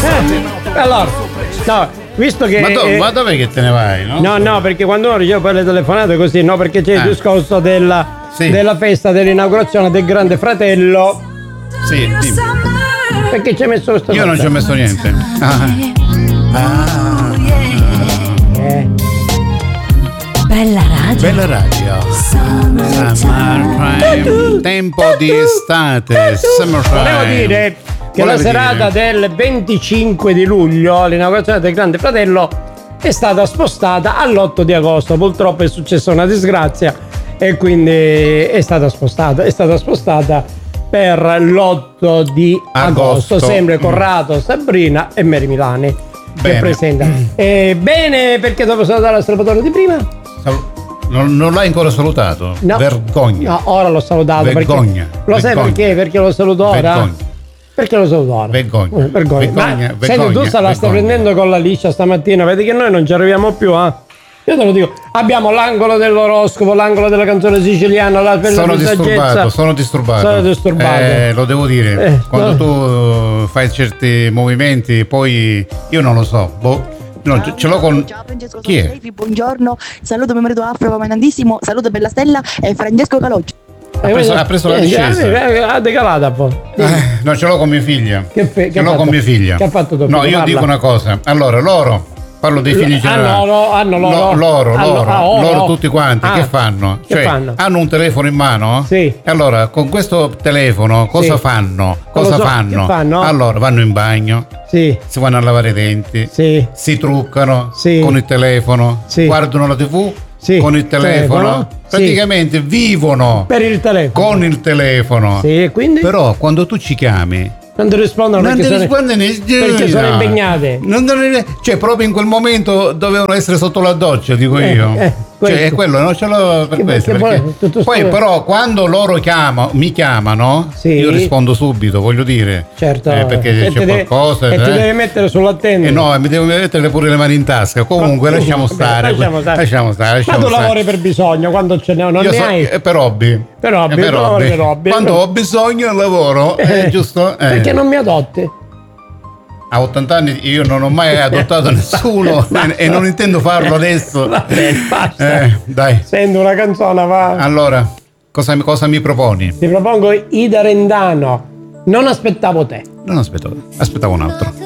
Allora, no, visto che ma dov'è che te ne vai, no? No, perché quando uno riceve poi le telefonate così, no, perché c'è il discorso della festa dell'inaugurazione del Grande Fratello. Sì, dimmi. Perché ci hai messo questo? Io non ci ho messo niente. Bella radio. Summertime. Tempo di estate. Summertime. Volevo dire che la serata del 25 di luglio, l'inaugurazione del Grande Fratello, è stata spostata all'8 di agosto. Purtroppo è successa una disgrazia e quindi è stata spostata per l'8 di agosto. Sempre Corrado, Sabrina e Mary Milani che presenta. Bene, perché dopo salutare il Salvatore di prima? Non l'hai ancora salutato? No. Vergogna. No, ora l'ho salutato. Vergogna. Lo sai perché? Perché lo saluto ora? Vergogna. Perché lo saluto ora? Vergogna. Senti, tu la stai prendendo con la liscia stamattina, vedi che noi non ci arriviamo più, Io te lo dico, abbiamo l'angolo dell'oroscopo, l'angolo della canzone siciliana, la Sono disturbato. Lo devo dire. Quando tu fai certi movimenti, poi io non lo so. No, ce l'ho con. Ciao Francesco, chi è? Buongiorno, saluto mio marito Afro comandantissimo, saluto Bella Stella e Francesco Caloggi. Ha preso la discesa. Ha decalato un po'. No, ce l'ho con mia figlia. Ce l'ho con mia figlia. Che ha fatto dopo? No, io dico una cosa. Allora, loro. Parlo dei figli generali. Loro tutti quanti che fanno? Hanno un telefono in mano? Sì. E allora con questo telefono cosa fanno? Cosa fanno? Allora vanno in bagno, si vanno a lavare i denti, si truccano con il telefono, guardano la TV con il telefono. Praticamente vivono per il telefono. Con il telefono. Sì, quindi? Però quando tu ci chiami non ti rispondono perché sono impegnate. Cioè, proprio in quel momento dovevano essere sotto la doccia, dico io. Cioè, è quello, non ce l'ho per questo. Poi, però, quando loro mi chiamano, io rispondo subito, voglio dire. Certo. Perché c'è qualcosa. E ti devi mettere sull'attenti. No, mi devo mettere pure le mani in tasca. Comunque, lasciamo stare. Ma tu lavori per bisogno, quando ce ne non ne hai? Per hobby. Quando ho bisogno lavoro, giusto? Perché non mi adotti? A 80 anni io non ho mai adottato nessuno e non intendo farlo adesso. Vabbè, basta. Dai. Senti una canzone, va. Allora, cosa mi proponi? Ti propongo Ida Rendano. Non aspettavo te. Aspettavo un altro.